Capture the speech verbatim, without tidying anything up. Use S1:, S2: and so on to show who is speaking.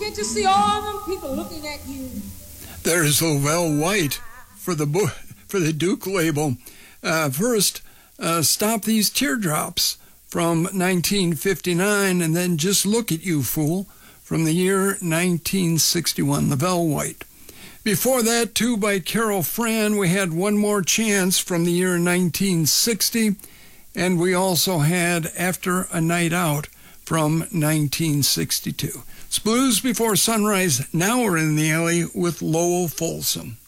S1: Can't you see all them people looking at you?
S2: There's Lavelle White for the bo- for the Duke label. Uh, first, uh, Stop These Teardrops from nineteen fifty-nine, and then Just Look at You, Fool from the year nineteen sixty-one, Lavelle White. Before that, too, by Carol Fran, we had One More Chance from the year nineteen sixty, and we also had After a Night Out from nineteen sixty-two. It's Blues Before Sunrise. Now we're in the alley with Lowell Folsom.